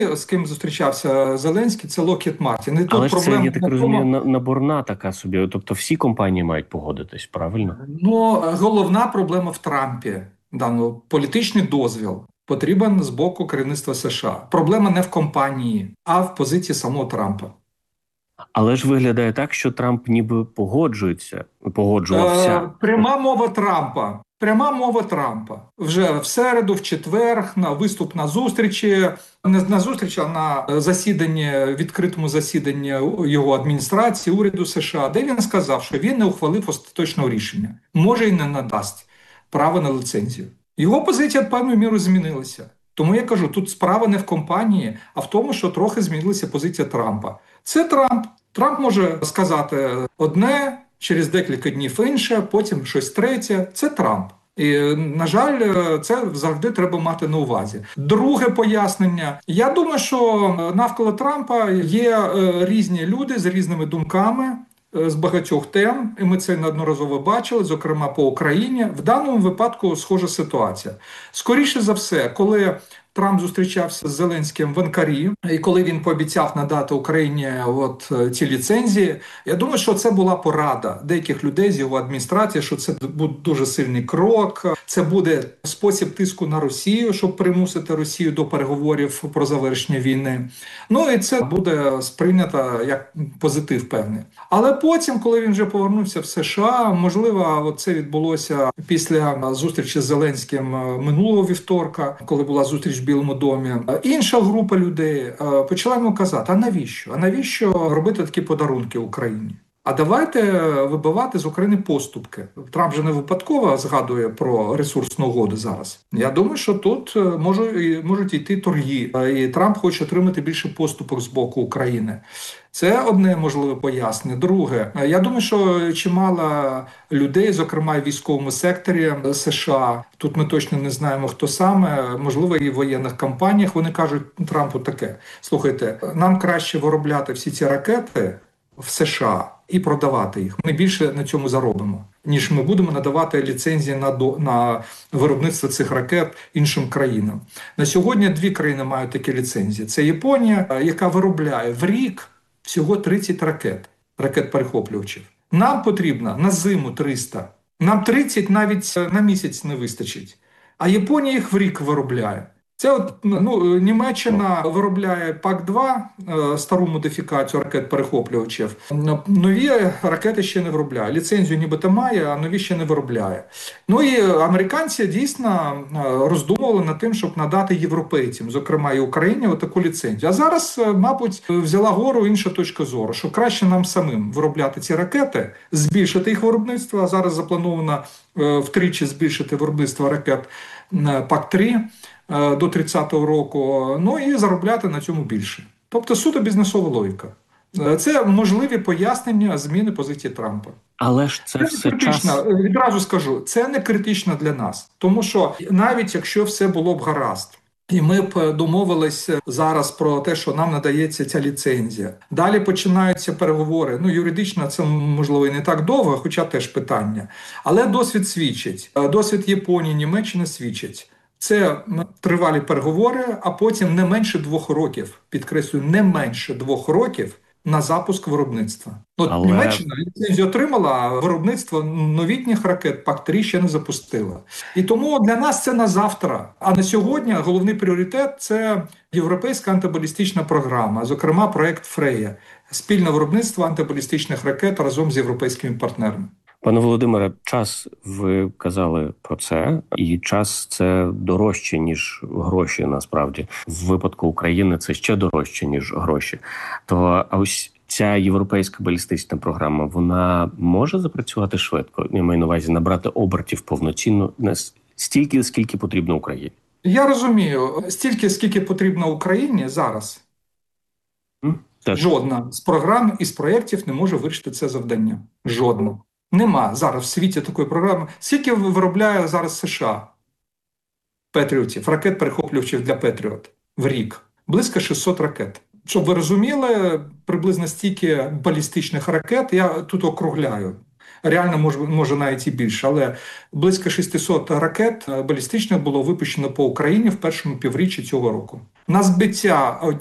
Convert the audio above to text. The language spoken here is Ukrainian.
з ким зустрічався Зеленський, це Lockheed Martin. І Але тут ж це, проблема я так в розумію, тому, наборна така собі. Тобто всі компанії мають погодитись, правильно? ну, головна проблема в Трампі. Політичний дозвіл потрібен з боку керівництва США. Проблема не в компанії, а в позиції самого Трампа. Але ж виглядає так, що Трамп ніби погоджувався. Пряма мова Трампа. Пряма мова Трампа. Вже в середу, в четвер, на виступ на зустрічі, не на зустрічі, а на засіданні, відкритому засіданні його адміністрації, уряду США, де він сказав, що він не ухвалив остаточного рішення. Може і не надасть право на ліцензію. Його позиція певною мірою змінилася. Тому я кажу, тут справа не в компанії, а в тому, що трохи змінилася позиція Трампа. Це Трамп. Трамп може сказати одне, через декілька днів інше, потім щось третє. Це Трамп. І, на жаль, це завжди треба мати на увазі. Друге пояснення. Я думаю, що навколо Трампа є різні люди з різними думками, з багатьох тем, і ми це неодноразово бачили, зокрема по Україні. В даному випадку схожа ситуація. Скоріше за все, коли Трамп зустрічався з Зеленським в Анкарі, і коли він пообіцяв надати Україні ці ліцензії, я думаю, що це була порада деяких людей з його адміністрації, що це буде дуже сильний крок, це буде спосіб тиску на Росію, щоб примусити Росію до переговорів про завершення війни. Ну і це буде сприйнято як позитив певний. Але потім, коли він вже повернувся в США, можливо, це відбулося після зустрічі з Зеленським минулого вівторка, коли була зустріч в Білому домі. Інша група людей почала йому казати, а навіщо? А навіщо робити такі подарунки Україні? А давайте вибивати з України поступки. Трамп же не випадково згадує про ресурсну угоду зараз. Я думаю, що тут можуть йти торги, і Трамп хоче отримати більше поступок з боку України. Це одне можливе пояснення. Друге, я думаю, що чимало людей, зокрема і в військовому секторі США, тут ми точно не знаємо, хто саме, можливо, і в воєнних кампаніях, вони кажуть Трампу таке: слухайте, нам краще виробляти всі ці ракети в США і продавати їх. Ми більше на цьому заробимо, ніж ми будемо надавати ліцензії на виробництво цих ракет іншим країнам. На сьогодні 2 країни мають такі ліцензії. Це Японія, яка виробляє в рік всього 30 ракет-перехоплювачів. Нам потрібно на зиму 300. Нам 30 навіть на місяць не вистачить. А Японія їх в рік виробляє. Це Німеччина виробляє ПАК-2, стару модифікацію ракет-перехоплювачів. Нові ракети ще не виробляє. Ліцензію нібито має, а нові ще не виробляє. Ну і американці дійсно роздумували над тим, щоб надати європейцям, зокрема і Україні, таку ліцензію. А зараз, мабуть, взяла гору інша точка зору, що краще нам самим виробляти ці ракети, збільшити їх виробництво, а зараз заплановано втричі збільшити виробництво ракет ПАК-3 до 30-го року, ну і заробляти на цьому більше. Тобто суто бізнесова логіка. Це можливі пояснення зміни позиції Трампа. Але ж це все критично, час... відразу скажу, це не критично для нас. Тому що навіть якщо все було б гаразд, і ми б домовились зараз про те, що нам надається ця ліцензія. Далі починаються переговори. Юридично це, можливо, і не так довго, хоча теж питання. Але досвід свідчить. Досвід Японії, Німеччини свідчить. Це тривалі переговори, а потім не менше 2 років, підкреслюю, не менше 2 років на запуск виробництва. Німеччина ліцензію отримала, а виробництво новітніх ракет ПАК-3 ще не запустила. І тому для нас це на завтра. А на сьогодні головний пріоритет – це європейська антибалістична програма, зокрема проект «Фрея» – спільне виробництво антибалістичних ракет разом з європейськими партнерами. Пане Володимире, час, ви казали про це, і час – це дорожче, ніж гроші, насправді. В випадку України це ще дорожче, ніж гроші. А ось ця європейська балістична програма, вона може запрацювати швидко? Я маю на увазі набрати обертів повноцінно, стільки, скільки потрібно Україні? Я розумію, стільки, скільки потрібно Україні зараз. Жодна з програм і з проєктів не може вирішити це завдання. Жодна. Нема зараз в світі такої програми. Скільки виробляє зараз США Петріотів, ракет-перехоплювачів для Петріот в рік? Близько 600 ракет. Щоб ви розуміли, приблизно стільки балістичних ракет, я тут округляю. Реально, може навіть і більше, але близько 600 ракет балістичних було випущено по Україні в першому півріччі цього року. на збиття